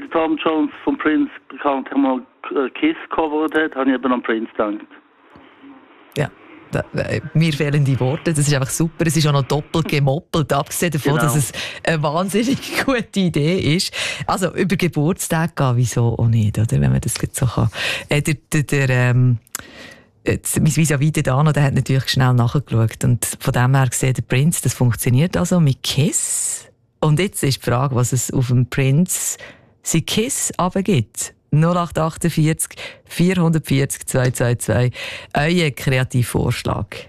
Tom Jones vom Prince bekanntlich mal Kiss gecovert hat, habe ich eben an Prince gedacht. Ja. Mir fehlen die Worte, das ist einfach super. Es ist auch noch doppelt gemoppelt, abgesehen davon, dass es eine wahnsinnig gute Idee ist. Also über Geburtstag gehen, wieso auch nicht, oder? Wenn man das so kann. Mein Vis-à-vis der Dano, der hat natürlich schnell nachgeschaut und von dem her gesehen, der Prince, das funktioniert also mit Kiss. Und jetzt ist die Frage, was es auf dem Prince sein Kiss runtergibt. 0848 440 222. Euer Kreativvorschlag.